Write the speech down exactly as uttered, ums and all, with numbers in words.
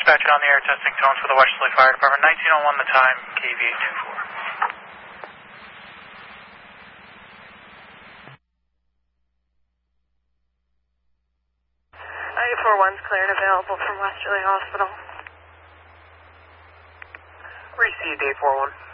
dispatcher on the air testing tones for the Westerly Fire Department. nineteen oh one the time, K V eight two four. eight four one's clear and available from Westerly Hospital. Received eight four one.